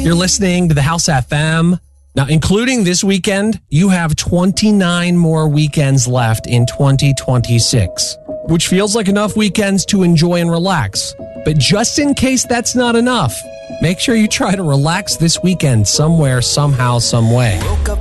You're listening to the House FM. Now, including this weekend, you have 29 more weekends left in 2026, which feels like enough weekends to enjoy and relax. But just in case that's not enough, make sure you try to relax this weekend somewhere, somehow, some way.